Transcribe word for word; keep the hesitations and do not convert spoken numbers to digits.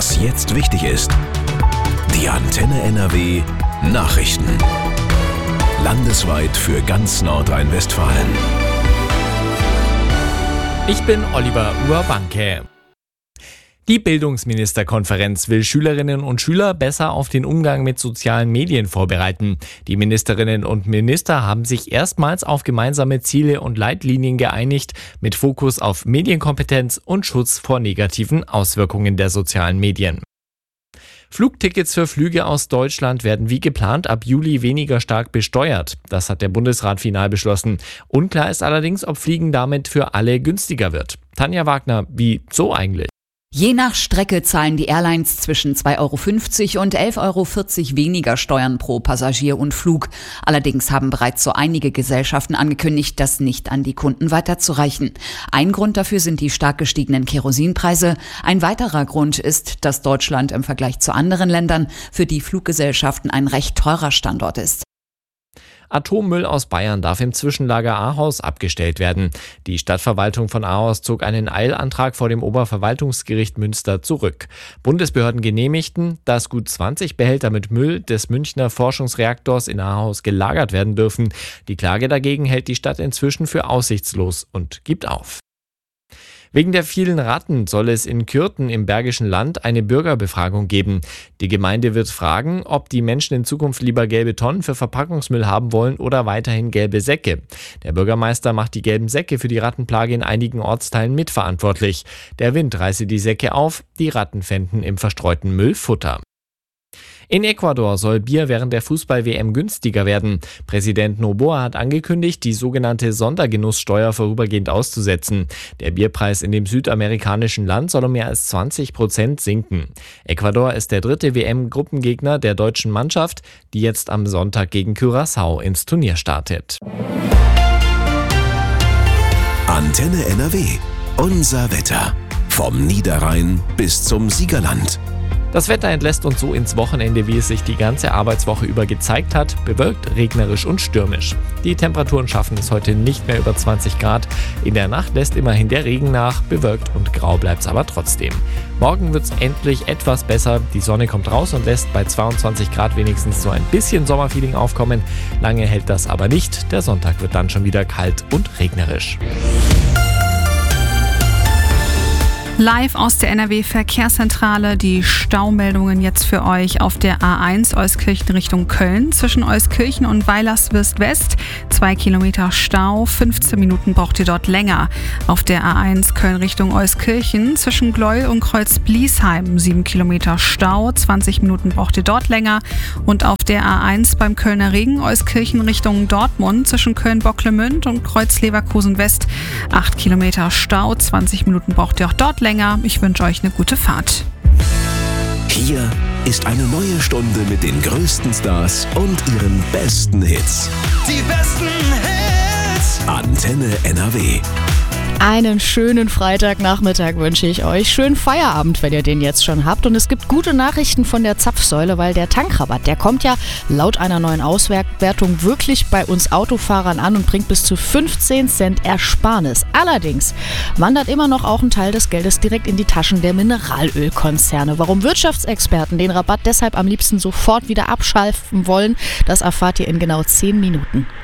Was jetzt wichtig ist. Die Antenne N R W Nachrichten. Landesweit für ganz Nordrhein-Westfalen. Ich bin Oliver Urbanke. Die Bildungsministerkonferenz will Schülerinnen und Schüler besser auf den Umgang mit sozialen Medien vorbereiten. Die Ministerinnen und Minister haben sich erstmals auf gemeinsame Ziele und Leitlinien geeinigt, mit Fokus auf Medienkompetenz und Schutz vor negativen Auswirkungen der sozialen Medien. Flugtickets für Flüge aus Deutschland werden wie geplant ab Juli weniger stark besteuert. Das hat der Bundesrat final beschlossen. Unklar ist allerdings, ob Fliegen damit für alle günstiger wird. Tanja Wagner, wie so eigentlich? Je nach Strecke zahlen die Airlines zwischen zwei Euro fünfzig und elf Euro vierzig weniger Steuern pro Passagier und Flug. Allerdings haben bereits so einige Gesellschaften angekündigt, das nicht an die Kunden weiterzureichen. Ein Grund dafür sind die stark gestiegenen Kerosinpreise. Ein weiterer Grund ist, dass Deutschland im Vergleich zu anderen Ländern für die Fluggesellschaften ein recht teurer Standort ist. Atommüll aus Bayern darf im Zwischenlager Ahaus abgestellt werden. Die Stadtverwaltung von Ahaus zog einen Eilantrag vor dem Oberverwaltungsgericht Münster zurück. Bundesbehörden genehmigten, dass gut zwanzig Behälter mit Müll des Münchner Forschungsreaktors in Ahaus gelagert werden dürfen. Die Klage dagegen hält die Stadt inzwischen für aussichtslos und gibt auf. Wegen der vielen Ratten soll es in Kürten im Bergischen Land eine Bürgerbefragung geben. Die Gemeinde wird fragen, ob die Menschen in Zukunft lieber gelbe Tonnen für Verpackungsmüll haben wollen oder weiterhin gelbe Säcke. Der Bürgermeister macht die gelben Säcke für die Rattenplage in einigen Ortsteilen mitverantwortlich. Der Wind reiße die Säcke auf, die Ratten fänden im verstreuten Müll Futter. In Ecuador soll Bier während der Fußball-W M günstiger werden. Präsident Noboa hat angekündigt, die sogenannte Sondergenusssteuer vorübergehend auszusetzen. Der Bierpreis in dem südamerikanischen Land soll um mehr als zwanzig Prozent sinken. Ecuador ist der dritte W M-Gruppengegner der deutschen Mannschaft, die jetzt am Sonntag gegen Curaçao ins Turnier startet. Antenne N R W. Unser Wetter. Vom Niederrhein bis zum Siegerland. Das Wetter entlässt uns so ins Wochenende, wie es sich die ganze Arbeitswoche über gezeigt hat, bewölkt, regnerisch und stürmisch. Die Temperaturen schaffen es heute nicht mehr über zwanzig Grad. In der Nacht lässt immerhin der Regen nach, bewölkt und grau bleibt es aber trotzdem. Morgen wird es endlich etwas besser. Die Sonne kommt raus und lässt bei zweiundzwanzig Grad wenigstens so ein bisschen Sommerfeeling aufkommen. Lange hält das aber nicht. Der Sonntag wird dann schon wieder kalt und regnerisch. Live aus der N R W-Verkehrszentrale die Staumeldungen jetzt für euch auf der A eins Euskirchen Richtung Köln. Zwischen Euskirchen und Weilerswist West zwei Kilometer Stau, fünfzehn Minuten braucht ihr dort länger. Auf der A eins Köln Richtung Euskirchen zwischen Gleuel und Kreuz-Bliesheim sieben Kilometer Stau, zwanzig Minuten braucht ihr dort länger. Und auf der A eins beim Kölner Ring Euskirchen Richtung Dortmund zwischen Köln-Bocklemünd und Kreuz-Leverkusen West acht Kilometer Stau, zwanzig Minuten braucht ihr auch dort länger. Ich wünsche euch eine gute Fahrt. Hier ist eine neue Stunde mit den größten Stars und ihren besten Hits. Die besten Hits. Antenne N R W. Einen schönen Freitagnachmittag wünsche ich euch. Schönen Feierabend, wenn ihr den jetzt schon habt. Und es gibt gute Nachrichten von der Zapfsäule, weil der Tankrabatt, der kommt ja laut einer neuen Auswertung wirklich bei uns Autofahrern an und bringt bis zu fünfzehn Cent Ersparnis. Allerdings wandert immer noch auch ein Teil des Geldes direkt in die Taschen der Mineralölkonzerne. Warum Wirtschaftsexperten den Rabatt deshalb am liebsten sofort wieder abschaffen wollen, das erfahrt ihr in genau zehn Minuten.